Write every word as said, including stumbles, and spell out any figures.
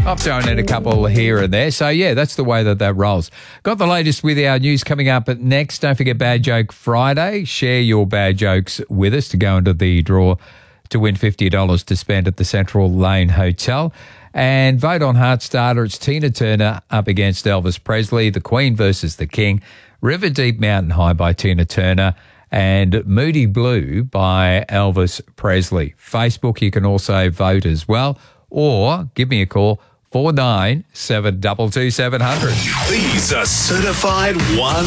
I've thrown in a couple here and there. So, yeah, that's the way that that rolls. Got the latest with our news coming up next. Don't forget Bad Joke Friday. Share your bad jokes with us to go into the draw to win fifty dollars to spend at the Central Lane Hotel. And vote on Heartstarter. It's Tina Turner up against Elvis Presley, The Queen versus the King, River Deep Mountain High by Tina Turner, and Moody Blue by Elvis Presley. Facebook, you can also vote as well, or give me a call, four nine seven two two seven zero zero. These are certified one